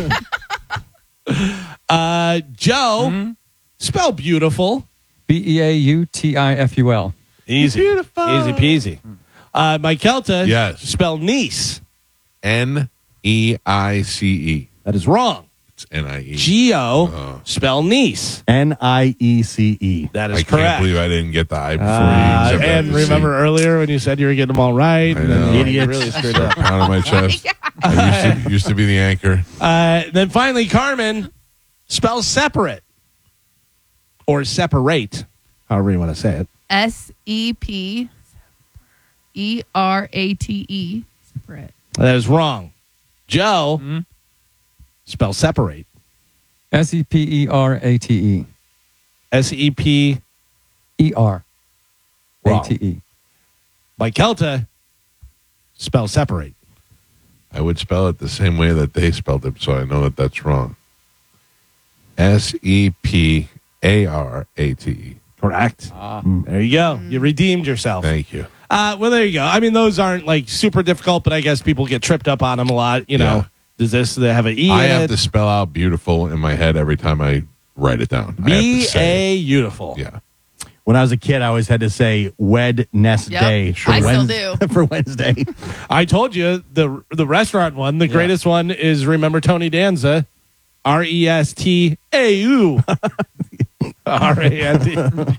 hard. Joe, spell beautiful. BEAUTIFUL. Easy. Beautiful. Easy peasy. Mykelta, Yes. spell niece. NEICE. That is wrong. It's NIE. Geo, spell niece. NIECE. That is I correct. can't believe I didn't get the I before you. except And for the C. remember earlier when you said you were getting them all right? I And then know. you Idiots. really screwed up. Pound on my chest. I used to be the anchor. Then finally, Carmen, spell separate. Or separate, however you want to say it. SEPERATE. Separate. That is wrong. Joe, spell separate. SEPERATE. SEP. ERATE. Mykelta, spell separate. I would spell it the same way that they spelled it, so I know that that's wrong. SEPARATE. Correct. There you go. You redeemed yourself. Thank you. Well, there you go. I mean, those aren't like super difficult, but I guess people get tripped up on them a lot. You know, Yeah. does this they have an E I in have it? to spell out beautiful in my head every time I write it down. I have to say it. beautiful. Yeah. When I was a kid, I always had to say Wednesday Yep. I still do. for Wednesday. I told you the restaurant one, the greatest one is remember Tony Danza, RESTAU. RAND.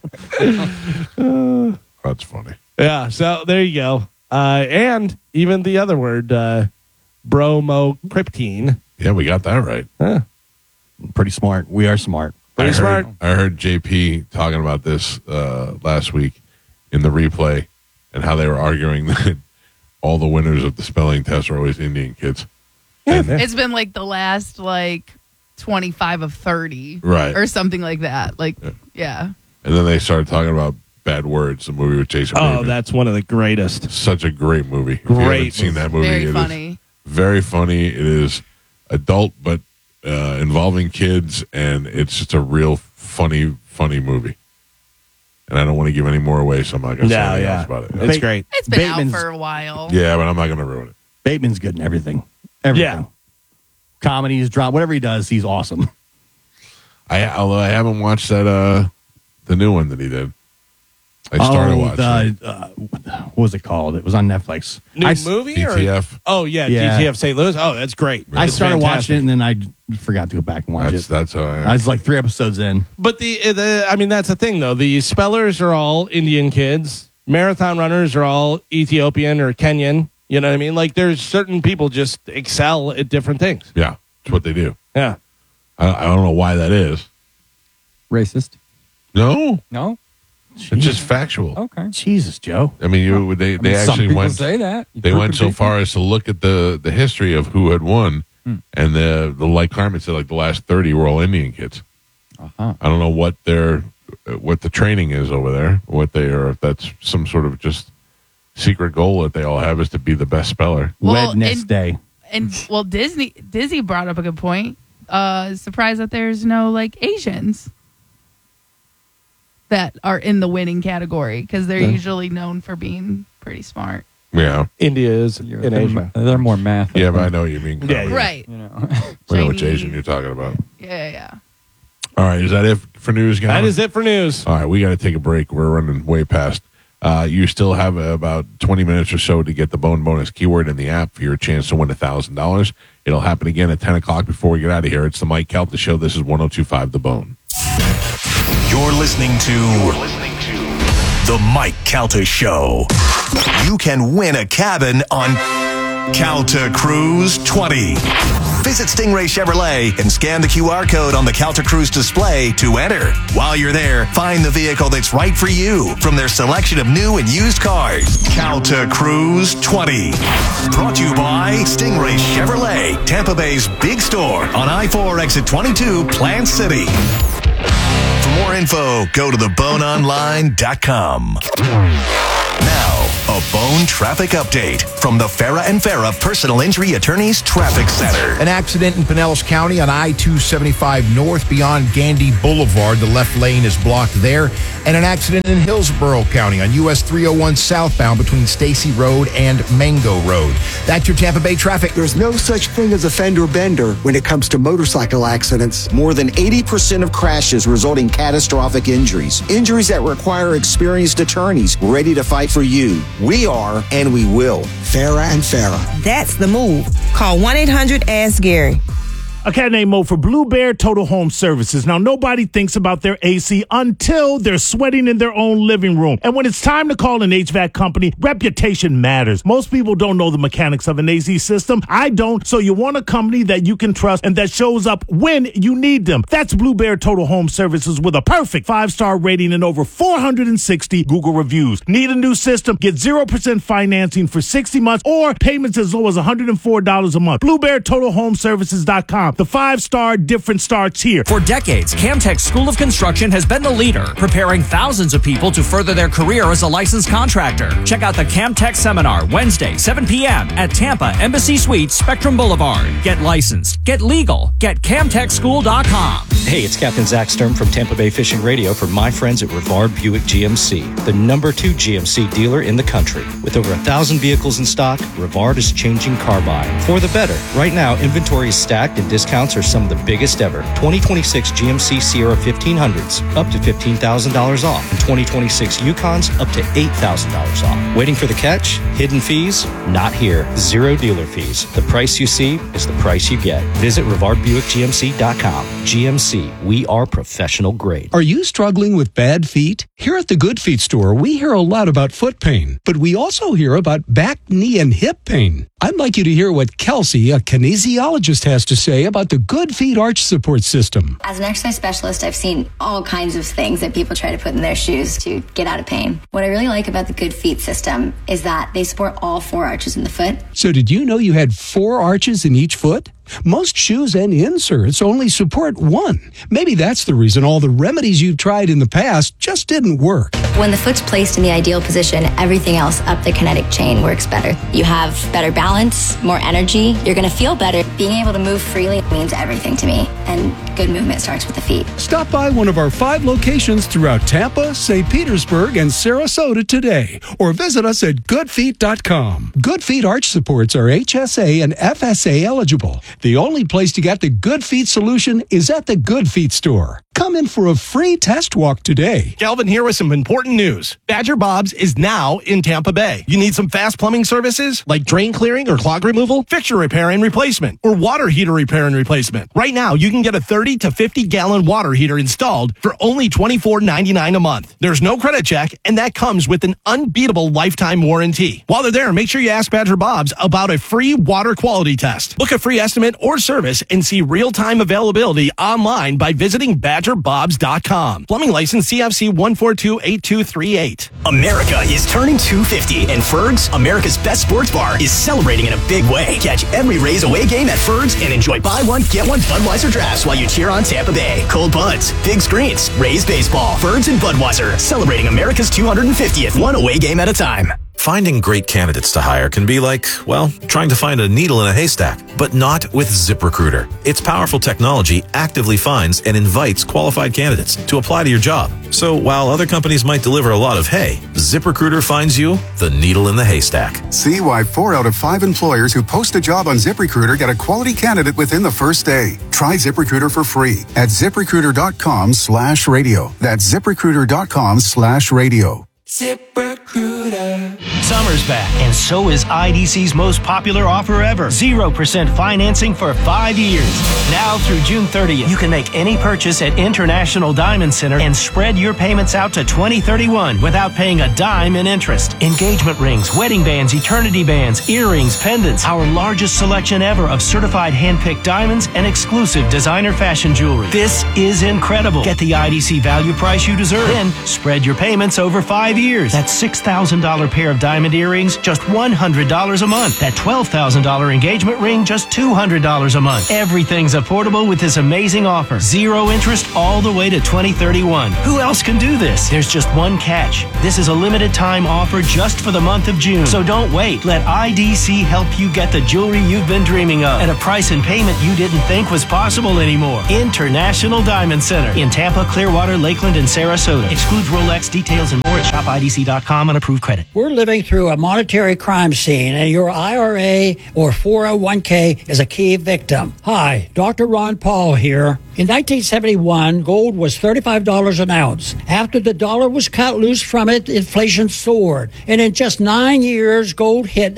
That's funny. Yeah, so there you go. And even the other word, bromocryptine. Yeah, we got that right. Pretty smart. We are smart. Pretty I smart. heard JP talking about this last week in the replay and how they were arguing that all the winners of the spelling test are always Indian kids. It's been like the last 25 of 30. Right. Or something like that. Yeah. And then they started talking about Bad Words, the movie with Jason Oh, Bateman. that's one of the greatest. Such a great movie. If you Great haven't seen that movie, Very it is funny. very funny. It is adult, but involving kids, and it's just a real funny movie. And I don't want to give any more away, so I'm not going to say anything else about it. It's great. It's been Bateman's- out for a while. Yeah, but I'm not going to ruin it. Bateman's good in everything. Everything. Yeah. Comedies, drama, whatever he does, he's awesome. Although I haven't watched that the new one that he did. I started watching it. What was it called? It was on Netflix. New I, movie? Or? DTF. Oh, yeah, Yeah. DTF St. Louis. Oh, that's great. I It's started fantastic. watching it and then I forgot to go back and watch it. That's how I was like 3 episodes in. But I mean, that's the thing, though. The spellers are all Indian kids. Marathon runners are all Ethiopian or Kenyan. You know what I mean? Like, there's certain people just excel at different things. Yeah, it's what they do. Yeah. I don't know why that is. Racist. No, No? it's just factual. Okay. Jesus, Joe. I mean, they Some actually people went. say that. They went so far as to look at the history of who had won, and the like Carmen said, like the last 30 were all Indian kids. Uh-huh. I don't know what the training is over there, what they are. If that's some sort of just secret goal that they all have is to be the best speller. Well, Wednesday. And Disney brought up a good point. Surprised that there's no Asians that are in the winning category because they're usually known for being pretty smart. Yeah, India is in Asia. They're more math. yeah, but I know what you mean. Carmen. Yeah. Right. You know. We know which Chinese. Asian you're talking about. Yeah. All right, is that it for news, guys? That is it for news. All right, we got to take a break. We're running way past. You still have about 20 minutes or so to get the Bone Bonus keyword in the app for your chance to win $1,000. It'll happen again at 10 o'clock before we get out of here. It's the Mike Calta Show. This is 102.5 The Bone. You're listening to The Mike Calta Show. You can win a cabin on Calta Cruise 20. Visit Stingray Chevrolet and scan the QR code on the Calta Cruise display to enter. While you're there, find the vehicle that's right for you from their selection of new and used cars. Calta Cruise 20. Brought to you by Stingray Chevrolet, Tampa Bay's big store on I-4 exit 22, Plant City. For more info, go to theboneonline.com. Now, a Bone traffic update from the Farah and Farah Personal Injury Attorneys Traffic Center. An accident in Pinellas County on I-275 North beyond Gandy Boulevard. The left lane is blocked there. And an accident in Hillsborough County on US 301 southbound between Stacy Road and Mango Road. That's your Tampa Bay traffic. There's no such thing as a fender bender when it comes to motorcycle accidents. More than 80% of crashes result in catastrophic injuries. Injuries that require experienced attorneys ready to fight for you. We are, and we will. Farah and Farah. That's the move. Call 1-800-ASK-GARY. A cat named Mo for Blue Bear Total Home Services. Now, nobody thinks about their AC until they're sweating in their own living room. And when it's time to call an HVAC company, reputation matters. Most people don't know the mechanics of an AC system. I don't, so you want a company that you can trust and that shows up when you need them. That's Blue Bear Total Home Services with a perfect 5-star rating and over 460 Google reviews. Need a new system? Get 0% financing for 60 months or payments as low as $104 a month. BlueBearTotalHomeServices.com. The 5-star difference starts here. For decades, Camtech School of Construction has been the leader, preparing thousands of people to further their career as a licensed contractor. Check out the Camtech Seminar Wednesday, 7 p.m. at Tampa Embassy Suites, Spectrum Boulevard. Get licensed, get legal, get CamtechSchool.com. Hey, it's Captain Zach Sturm from Tampa Bay Fishing Radio for my friends at Rivard Buick GMC, the number 2 GMC dealer in the country. With over 1,000 vehicles in stock, Rivard is changing car buying for the better. Right now, inventory is stacked and discounts are some of the biggest ever. 2026 GMC Sierra 1500s up to $15,000 off, and 2026 Yukons up to $8,000 off. Waiting for the catch? Hidden fees? Not here. Zero dealer fees. The price you see is the price you get. Visit RivardBuickGMC.com. GMC, we are professional grade. Are you struggling with bad feet? Here at the Good Feet store, we hear a lot about foot pain, but we also hear about back, knee, and hip pain. I'd like you to hear what Kelsey, a kinesiologist, has to say about the Good Feet Arch Support System. As an exercise specialist, I've seen all kinds of things that people try to put in their shoes to get out of pain. What I really like about the Good Feet system is that they support all 4 arches in the foot. So did you know you had 4 arches in each foot? Most shoes and inserts only support 1. Maybe that's the reason all the remedies you've tried in the past just didn't work. When the foot's placed in the ideal position, everything else up the kinetic chain works better. You have better balance, more energy. You're going to feel better. Being able to move freely means everything to me, and good movement starts with the feet. Stop by one of our 5 locations throughout Tampa, St. Petersburg, and Sarasota today, or visit us at goodfeet.com. Good Feet Arch Supports are HSA and FSA eligible. The only place to get the Good Feet solution is at the Good Feet store. Come in for a free test walk today. Calvin here with some important news. Badger Bob's is now in Tampa Bay. You need some fast plumbing services like drain clearing or clog removal, fixture repair and replacement, or water heater repair and replacement. Right now, you can get a 30 to 50 gallon water heater installed for only $24.99 a month. There's no credit check, and that comes with an unbeatable lifetime warranty. While they're there, make sure you ask Badger Bob's about a free water quality test. Book a free estimate or service and see real-time availability online by visiting BadgerBobs.com. Plumbing license CFC 1428238. America is turning 250, and Ferg's, America's best sports bar, is celebrating in a big way. Catch every Rays away game at Ferg's and enjoy buy one, get one Budweiser drafts while you cheer on Tampa Bay. Cold buds, big screens, Rays baseball, Ferg's and Budweiser, celebrating America's 250th, one away game at a time. Finding great candidates to hire can be like, well, trying to find a needle in a haystack, but not with ZipRecruiter. Its powerful technology actively finds and invites qualified candidates to apply to your job. So while other companies might deliver a lot of hay, ZipRecruiter finds you the needle in the haystack. See why 4 out of 5 employers who post a job on ZipRecruiter get a quality candidate within the first day. Try ZipRecruiter for free at ZipRecruiter.com/radio. That's ZipRecruiter.com/radio. ZipRecruiter. Summer's back, and so is IDC's most popular offer ever. 0% financing for 5 years. Now through June 30th, you can make any purchase at International Diamond Center and spread your payments out to 2031 without paying a dime in interest. Engagement rings, wedding bands, eternity bands, earrings, pendants. Our largest selection ever of certified hand-picked diamonds and exclusive designer fashion jewelry. This is incredible. Get the IDC value price you deserve. Then spread your payments over 5 years. That $6,000 pair of diamond earrings, just $100 a month. That $12,000 engagement ring, just $200 a month. Everything's affordable with this amazing offer. 0 interest all the way to 2031. Who else can do this? There's just one catch. This is a limited time offer just for the month of June. So don't wait. Let IDC help you get the jewelry you've been dreaming of at a price and payment you didn't think was possible anymore. International Diamond Center in Tampa, Clearwater, Lakeland, and Sarasota. Excludes Rolex. Details and more at shopidc.com on approved credit. We're living through a monetary crime scene, and your IRA or 401k is a key victim. Hi, Dr. Ron Paul here. In 1971, gold was $35 an ounce. After the dollar was cut loose from it, inflation soared. And in just 9 years, gold hit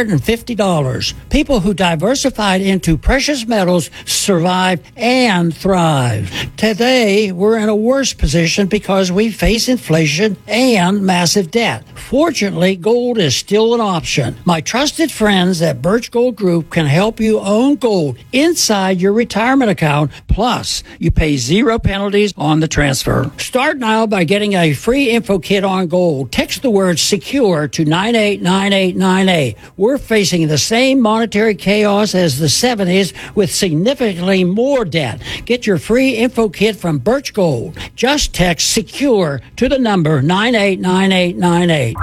$850. People who diversified into precious metals survived and thrived. Today, we're in a worse position because we face inflation and massive debt. Fortunately, gold is still an option. My trusted friends at Birch Gold Group can help you own gold inside your retirement account. Plus, you pay 0 penalties on the transfer. Start now by getting a free info kit on gold. Text the word SECURE to 989898. We're facing the same monetary chaos as the 70s with significantly more debt. Get your free info kit from Birch Gold. Just text SECURE to the number 989898.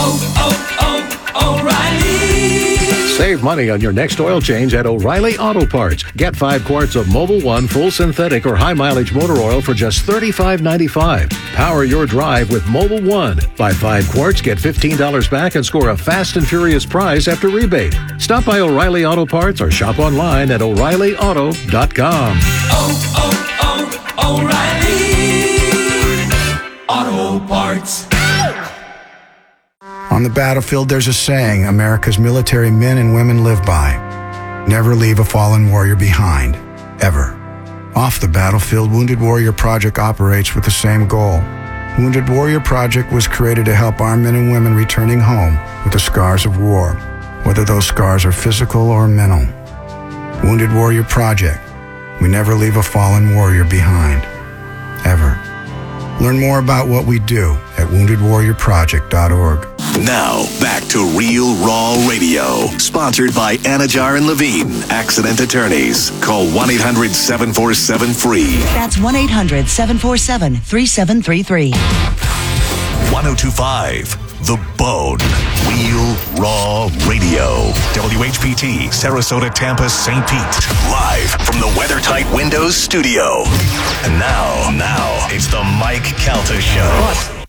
O'Reilly. Save money on your next oil change at O'Reilly Auto Parts. Get 5 quarts of Mobil 1 full synthetic or high mileage motor oil for just $35.95. Power your drive with Mobil 1. Buy 5 quarts, get $15 back, and score a fast and furious prize after rebate. Stop by O'Reilly Auto Parts or shop online at O'ReillyAuto.com. O'Reilly Auto Parts. On the battlefield, there's a saying America's military men and women live by. Never leave a fallen warrior behind. Ever. Off the battlefield, Wounded Warrior Project operates with the same goal. Wounded Warrior Project was created to help our men and women returning home with the scars of war, whether those scars are physical or mental. Wounded Warrior Project. We never leave a fallen warrior behind. Ever. Learn more about what we do at woundedwarriorproject.org. Now, back to Real Raw Radio. Sponsored by Anajar and Levine, Accident Attorneys. Call 1-800-747-FREE. That's 1-800-747-3733. 1025, The Bone. Real Raw Radio. WHPT, Sarasota, Tampa, St. Pete. Live from the WeatherTight Windows studio. And now, it's the Mike Calta Show.